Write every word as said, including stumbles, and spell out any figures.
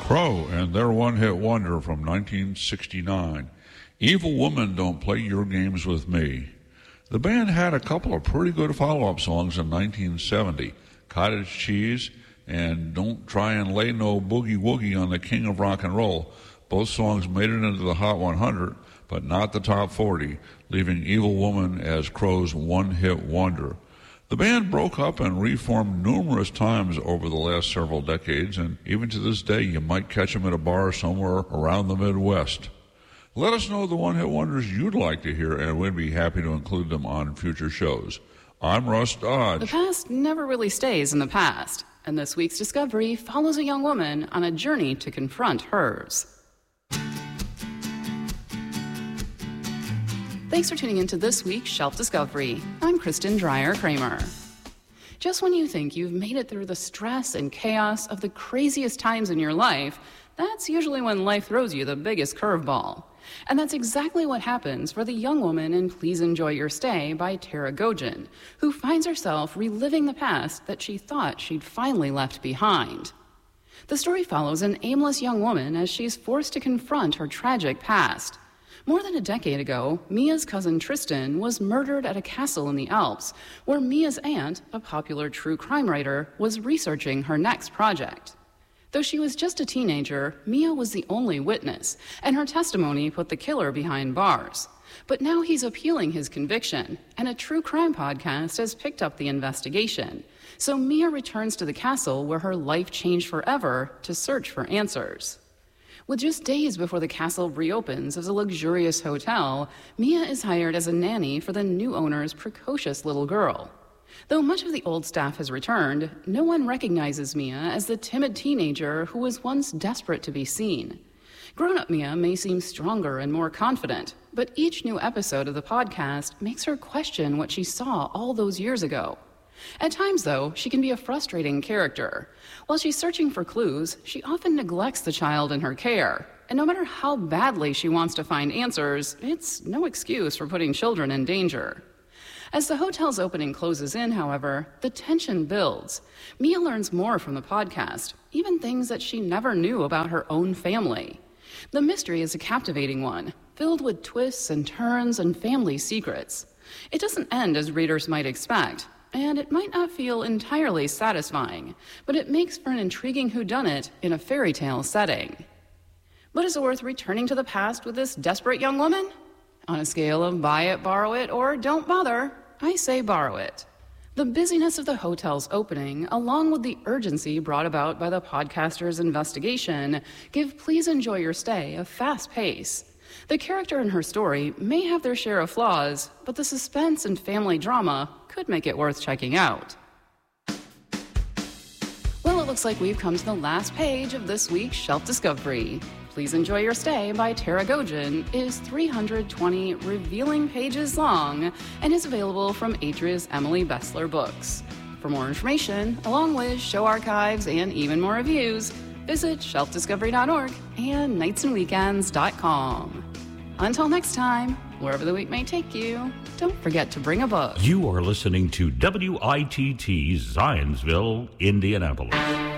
Crow and their one-hit wonder from nineteen sixty-nine, Evil Woman, Don't Play Your Games With Me. The band had a couple of pretty good follow-up songs in nineteen seventy, Cottage Cheese and Don't Try and Lay No Boogie Woogie on the King of Rock and Roll. Both songs made it into the Hot one hundred, but not the top forty, leaving Evil Woman as Crow's one-hit wonder. The band broke up and reformed numerous times over the last several decades, and even to this day you might catch them at a bar somewhere around the Midwest. Let us know the one-hit wonders you'd like to hear, and we'd be happy to include them on future shows. I'm Russ Dodge. The past never really stays in the past, and this week's Discovery follows a young woman on a journey to confront hers. Thanks for tuning into this week's Shelf Discovery. I'm Kristen Dreyer-Kramer. Just when you think you've made it through the stress and chaos of the craziest times in your life, that's usually when life throws you the biggest curveball. And that's exactly what happens for the young woman in Please Enjoy Your Stay by Tara Gojan, who finds herself reliving the past that she thought she'd finally left behind. The story follows an aimless young woman as she's forced to confront her tragic past. More than a decade ago, Mia's cousin Tristan was murdered at a castle in the Alps, where Mia's aunt, a popular true crime writer, was researching her next project. Though she was just a teenager, Mia was the only witness, and her testimony put the killer behind bars. But now he's appealing his conviction, and a true crime podcast has picked up the investigation. So Mia returns to the castle where her life changed forever to search for answers. With just days before the castle reopens as a luxurious hotel, Mia is hired as a nanny for the new owner's precocious little girl. Though much of the old staff has returned, no one recognizes Mia as the timid teenager who was once desperate to be seen. Grown-up Mia may seem stronger and more confident, but each new episode of the podcast makes her question what she saw all those years ago. At times, though, she can be a frustrating character. While she's searching for clues, she often neglects the child in her care. And no matter how badly she wants to find answers, it's no excuse for putting children in danger. As the hotel's opening closes in, however, the tension builds. Mia learns more from the podcast, even things that she never knew about her own family. The mystery is a captivating one, filled with twists and turns and family secrets. It doesn't end as readers might expect, and it might not feel entirely satisfying, but it makes for an intriguing whodunit in a fairy tale setting. But is it worth returning to the past with this desperate young woman? On a scale of buy it, borrow it, or don't bother, I say borrow it. The busyness of the hotel's opening, along with the urgency brought about by the podcaster's investigation, give Please Enjoy Your Stay a fast pace. The character in her story may have their share of flaws, but the suspense and family drama could make it worth checking out. Well, it looks like we've come to the last page of this week's Shelf Discovery. Please Enjoy Your Stay by Tara Gojan is three hundred twenty revealing pages long and is available from Adria's Emily Bessler Books. For more information, along with show archives and even more reviews, visit shelf discovery dot org and nights and weekends dot com. Until next time, wherever the week may take you, don't forget to bring a book. You are listening to W I T T Zionsville, Indianapolis.